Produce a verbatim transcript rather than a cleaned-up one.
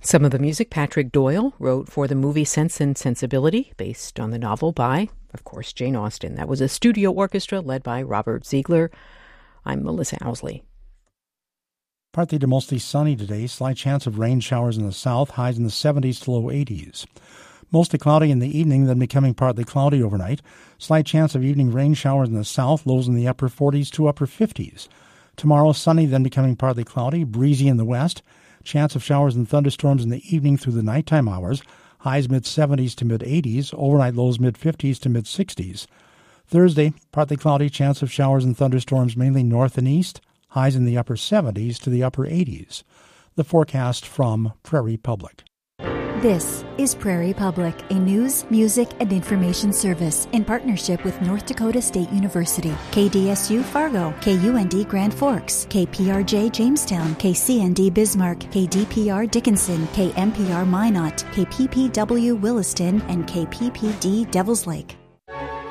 Some of the music Patrick Doyle wrote for the movie Sense and Sensibility, based on the novel by, of course, Jane Austen. That was a studio orchestra led by Robert Ziegler. I'm Melissa Owsley. Partly to mostly sunny today. Slight chance of rain showers in the south, highs in the seventies to low eighties. Mostly cloudy in the evening, then becoming partly cloudy overnight. Slight chance of evening rain showers in the south, lows in the upper forties to upper fifties. Tomorrow, sunny, then becoming partly cloudy, breezy in the west. Chance of showers and thunderstorms in the evening through the nighttime hours. Highs mid-seventies to mid-eighties. Overnight lows mid-fifties to mid-sixties. Thursday, partly cloudy, chance of showers and thunderstorms mainly north and east. Highs in the upper seventies to the upper eighties. The forecast from Prairie Public. This is Prairie Public, a news, music, and information service in partnership with North Dakota State University, K D S U Fargo, K U N D Grand Forks, K P R J Jamestown, K C N D Bismarck, K D P R Dickinson, K M P R Minot, K P P W Williston, and K P P D Devils Lake.